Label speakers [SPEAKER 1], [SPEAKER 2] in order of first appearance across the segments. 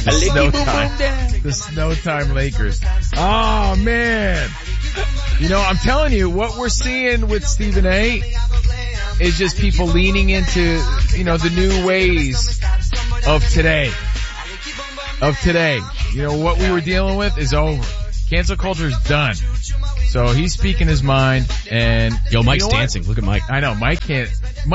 [SPEAKER 1] The Snow Time Lakers. Oh, man. You know, I'm telling you, what we're seeing with Stephen A. is just people leaning into, you know, the new ways of today. You know, what we were dealing with is over. Cancel culture is done. So he's speaking his mind, and
[SPEAKER 2] Mike's dancing. Look at Mike.
[SPEAKER 1] I know, Mike can't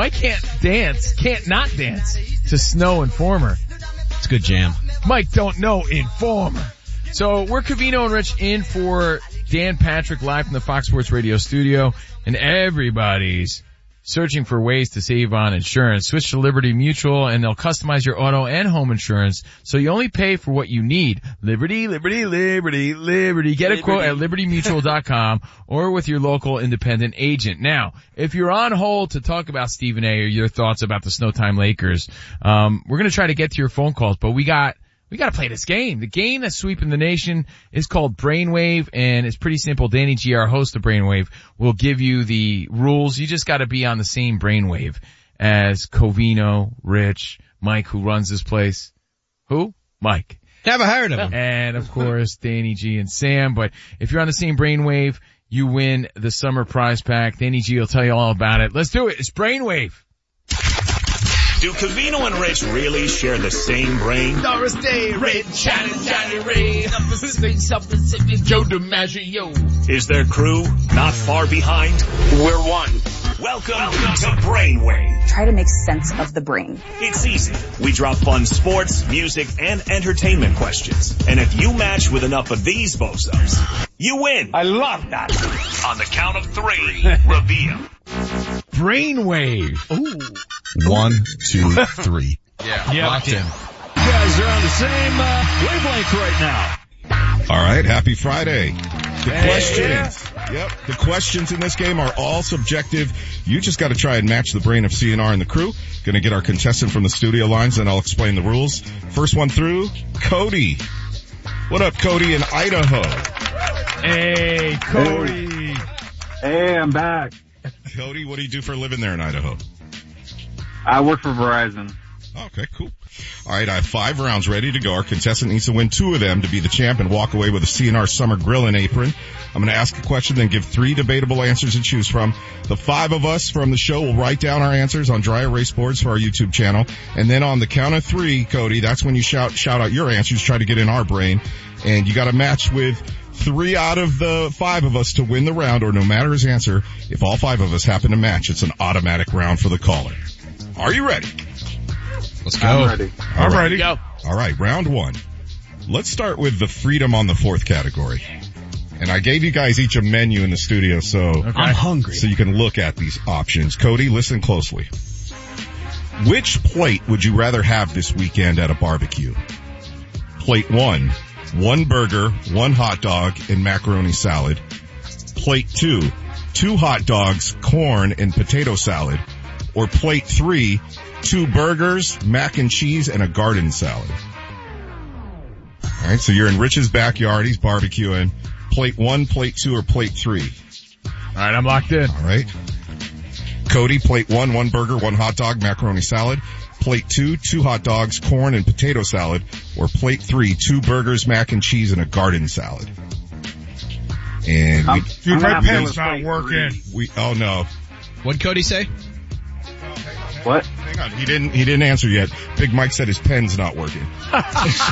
[SPEAKER 1] not dance to Snow Informer.
[SPEAKER 2] It's a good jam.
[SPEAKER 1] Mike don't know Informer. So we're Covino and Rich in for Dan Patrick live from the Fox Sports Radio studio, and everybody's searching for ways to save on insurance. Switch to Liberty Mutual and they'll customize your auto and home insurance so you only pay for what you need. Liberty. Get a quote at libertymutual.com or with your local independent agent. Now, if you're on hold to talk about Stephen A. or your thoughts about the Snow Time Lakers, we're going to try to get to your phone calls, but we got to play this game. The game that's sweeping the nation is called Brainwave, and it's pretty simple. Danny G, our host of Brainwave, will give you the rules. You just got to be on the same brainwave as Covino, Rich, Mike, who runs this place. Who? Mike.
[SPEAKER 2] Never heard of him.
[SPEAKER 1] And, of course, Danny G and Sam. But if you're on the same brainwave, you win the summer prize pack. Danny G will tell you all about it. Let's do it. It's Brainwave.
[SPEAKER 3] Do Covino and Rich really share the same brain?
[SPEAKER 1] Doris Day, Red, Johnny Ray, Joe DiMaggio.
[SPEAKER 3] Is their crew not far behind?
[SPEAKER 4] We're one.
[SPEAKER 3] Welcome to Brainwave.
[SPEAKER 5] Try to make sense of the brain.
[SPEAKER 3] It's easy. We drop fun sports, music, and entertainment questions. And if you match with enough of these bozos, you win.
[SPEAKER 4] I love that.
[SPEAKER 3] On the count of 3, reveal.
[SPEAKER 1] Brainwave.
[SPEAKER 2] Ooh.
[SPEAKER 6] 1, 2, 3.
[SPEAKER 1] Yeah.
[SPEAKER 2] Locked in.
[SPEAKER 4] You guys are on the same wavelength right now.
[SPEAKER 6] All right, happy Friday. The questions in this game are all subjective. You just got to try and match the brain of CNR and the crew. Going to get our contestant from the studio lines, and I'll explain the rules. First one through, Cody. What up, Cody in Idaho?
[SPEAKER 1] Hey, Cody.
[SPEAKER 7] Hey, I'm back.
[SPEAKER 6] Cody, what do you do for a living there in Idaho?
[SPEAKER 7] I work for Verizon.
[SPEAKER 6] Okay, cool. All right, I have 5 rounds ready to go. Our contestant needs to win 2 of them to be the champ and walk away with a CNR Summer Grill and apron. I'm going to ask a question, then give 3 debatable answers to choose from. The 5 of us from the show will write down our answers on dry erase boards for our YouTube channel. And then on the count of 3, Cody, that's when you shout out your answers, try to get in our brain. And you got to match with 3 out of the 5 of us to win the round, or no matter his answer, if all 5 of us happen to match, it's an automatic round for the caller. Are you ready?
[SPEAKER 2] Let's go.
[SPEAKER 7] I'm ready.
[SPEAKER 6] I'm ready.
[SPEAKER 1] Go.
[SPEAKER 6] All right, round 1. Let's start with the freedom on the 4th category. And I gave you guys each a menu in the studio, so
[SPEAKER 2] I'm hungry.
[SPEAKER 6] So you can look at these options. Cody, listen closely. Which plate would you rather have this weekend at a barbecue? Plate 1, 1 burger, 1 hot dog, and macaroni salad. Plate 2, 2 hot dogs, corn, and potato salad. Or plate 3, 2 burgers, mac and cheese, and a garden salad. All right, so you're in Rich's backyard. He's barbecuing. Plate 1, plate 2, or plate 3?
[SPEAKER 1] All right, I'm locked in.
[SPEAKER 6] All right. Cody, plate 1, 1 burger, 1 hot dog, macaroni salad. Plate 2, 2 hot dogs, corn, and potato salad. Or plate 3, 2 burgers, mac and cheese, and a garden salad. And
[SPEAKER 7] Dude,
[SPEAKER 1] my pen's not working.
[SPEAKER 6] oh no.
[SPEAKER 2] What'd Cody say?
[SPEAKER 7] What?
[SPEAKER 6] Hang on, he didn't answer yet. Big Mike said his pen's not working.
[SPEAKER 2] What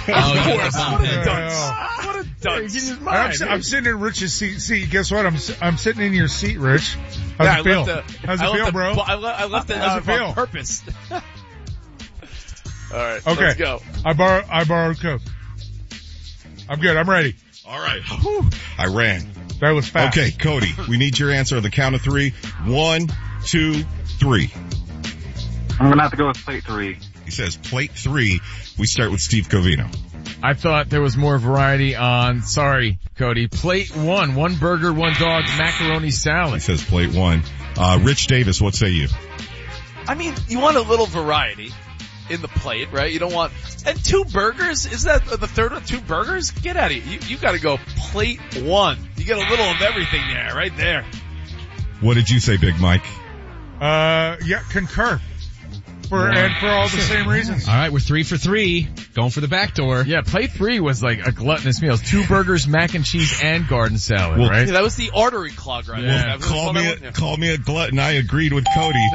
[SPEAKER 1] a dunce.
[SPEAKER 8] I'm sitting in Rich's seat. Guess what? I'm sitting in your seat, Rich. How's it feel? How's it feel, bro?
[SPEAKER 4] I left it on purpose. All right,
[SPEAKER 8] okay.
[SPEAKER 4] Let's go.
[SPEAKER 8] I borrowed Coke. I'm good. I'm ready.
[SPEAKER 6] All right. I ran.
[SPEAKER 8] That was fast.
[SPEAKER 6] Okay, Cody, we need your answer on the count of 3. 1, 2, 3.
[SPEAKER 7] I'm going to have to go with plate 3.
[SPEAKER 6] He says plate 3. We start with Steve Covino.
[SPEAKER 1] I thought there was more variety on, sorry, Cody, plate 1, 1 burger, 1 dog, macaroni
[SPEAKER 6] He
[SPEAKER 1] salad.
[SPEAKER 6] says plate 1. Rich Davis, what say you?
[SPEAKER 4] I mean, you want a little variety in the plate, right? You don't want, and 2 burgers? Is that the third one? 2 burgers? Get out of here. You gotta go plate 1. You get a little of everything there, right there.
[SPEAKER 6] What did you say, Big Mike?
[SPEAKER 8] Yeah, concur. For all the same reasons.
[SPEAKER 2] All right, we're 3 for 3. Going for the back door.
[SPEAKER 1] Yeah, plate 3 was like a gluttonous meal. 2 burgers, mac and cheese, and garden salad,
[SPEAKER 6] Well,
[SPEAKER 1] right?
[SPEAKER 4] Yeah, that was the artery clog, right?
[SPEAKER 1] Yeah.
[SPEAKER 6] Call me a glutton. I agreed with Cody.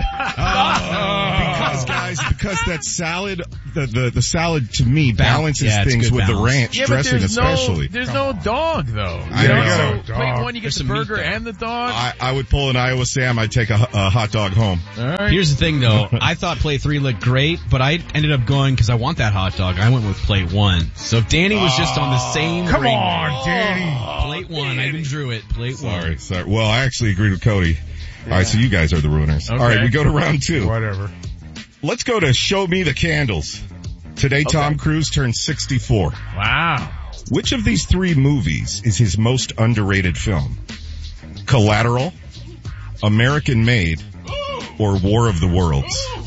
[SPEAKER 6] Because that salad, the salad to me balances
[SPEAKER 2] it's
[SPEAKER 6] things
[SPEAKER 2] good
[SPEAKER 6] with
[SPEAKER 2] balance.
[SPEAKER 6] the ranch
[SPEAKER 1] Yeah, but
[SPEAKER 6] dressing especially.
[SPEAKER 1] there's no dog though.
[SPEAKER 6] I
[SPEAKER 1] You
[SPEAKER 6] know.
[SPEAKER 1] know,
[SPEAKER 8] Dog.
[SPEAKER 1] plate 1 you get
[SPEAKER 2] There's
[SPEAKER 1] the
[SPEAKER 2] some meat,
[SPEAKER 1] burger
[SPEAKER 2] though.
[SPEAKER 1] and the dog.
[SPEAKER 6] I would pull an Iowa Sam. I'd take a hot dog home.
[SPEAKER 1] All right.
[SPEAKER 2] Here's the thing though, I thought plate 3 looked great, but I ended up going because I want that hot dog. I went with plate 1. So if Danny was just on the same
[SPEAKER 8] Come
[SPEAKER 2] ring,
[SPEAKER 8] on, Danny.
[SPEAKER 2] plate 1, I even drew it. Plate 1.
[SPEAKER 6] Sorry. Well, I actually agreed with Cody. All right, so you guys are the ruiners.
[SPEAKER 1] Okay.
[SPEAKER 6] All right, we go to round 2.
[SPEAKER 8] Whatever.
[SPEAKER 6] Let's go to Show Me the Candles. Today, Tom Cruise turned 64.
[SPEAKER 1] Wow.
[SPEAKER 6] Which of these 3 movies is his most underrated film? Collateral, American Made, or War of the Worlds?